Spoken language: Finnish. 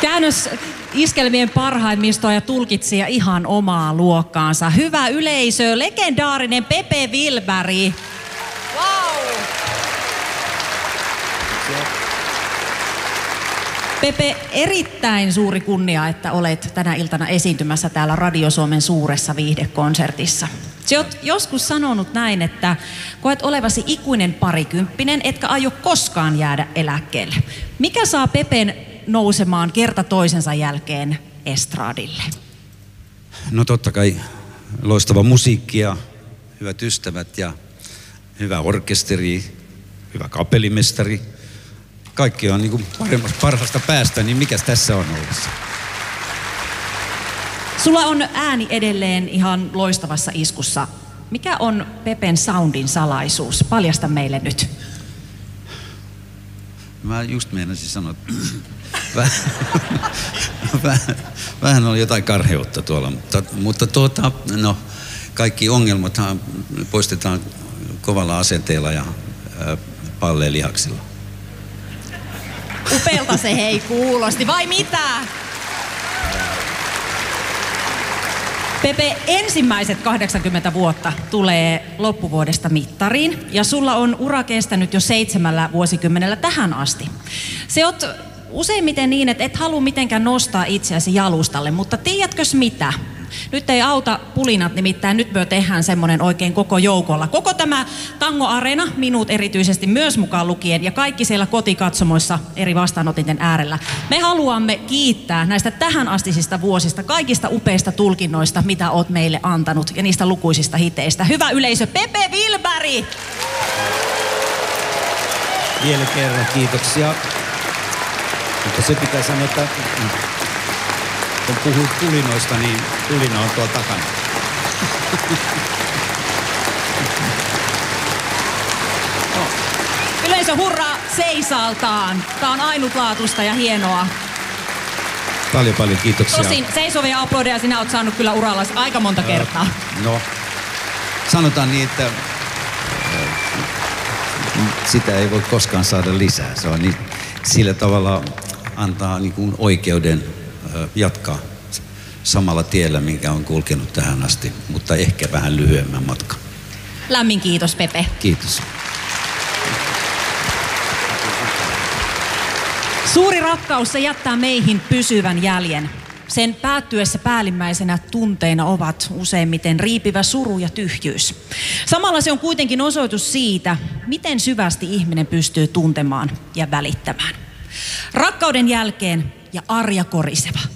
Käännös iskelmien parhaimmistoa ja tulkitsija ihan omaa luokkaansa. Hyvä yleisö, legendaarinen Pepe Wilberg. Wow! Pepe, erittäin suuri kunnia, että olet tänä iltana esiintymässä täällä Radio Suomen suuressa viihdekonsertissa. Sä oot joskus sanonut näin, että koet olevasi ikuinen parikymppinen, etkä aio koskaan jäädä eläkkeelle. Mikä saa Pepen nousemaan kerta toisensa jälkeen estradille? No totta kai loistava musiikki ja hyvät ystävät ja hyvä orkesteri, hyvä kapellimestari. Kaikki on niin kuin parhaasta päästä, niin mikäs tässä on ollessa? Sulla on ääni edelleen ihan loistavassa iskussa. Mikä on Pepen soundin salaisuus? Paljasta meille nyt. Mä just meinasin sanoa, että vähän on jotain karheutta tuolla, mutta no, kaikki ongelmathan poistetaan kovalla asenteella ja palleelihaksilla. Upealta se hei kuulosti, vai mitä? Pepe, ensimmäiset 80 vuotta tulee loppuvuodesta mittariin ja sulla on ura kestänyt jo 7 vuosikymmenellä tähän asti. Se oot useimmiten niin, että et halua mitenkään nostaa itseäsi jalustalle, mutta tiedätkös mitä? Nyt ei auta pulinat, nimittäin nyt me tehdään semmonen oikein koko joukolla. Koko tämä Tango-areena, minut erityisesti myös mukaan lukien, ja kaikki siellä kotikatsomoissa eri vastaanotinten äärellä. Me haluamme kiittää näistä tähänastisista vuosista, kaikista upeista tulkinnoista, mitä oot meille antanut, ja niistä lukuisista hiteistä. Hyvä yleisö, Pepe Wilberg! Vielä kerran kiitoksia. Mutta se pitää sanoa, että kun puhuit pulinoista, niin pulina on tuolla takana. Yleisö hurraa seisaltaan. Tää on ainutlaatuista ja hienoa. Paljon kiitoksia. Tosin seisovia aplodeja sinä oot saanut kyllä uralla aika monta kertaa. No, sanotaan niin, että sitä ei voi koskaan saada lisää. Se on niin, sillä tavalla antaa niin kuin oikeuden jatkaa samalla tiellä, minkä on kulkenut tähän asti, mutta ehkä vähän lyhyemmän matkan. Lämmin kiitos, Pepe. Kiitos. Suuri rakkaus, se jättää meihin pysyvän jäljen. Sen päättyessä päällimmäisenä tunteina ovat useimmiten riipivä suru ja tyhjyys. Samalla se on kuitenkin osoitus siitä, miten syvästi ihminen pystyy tuntemaan ja välittämään. Rakkauden jälkeen ja arja koriseva.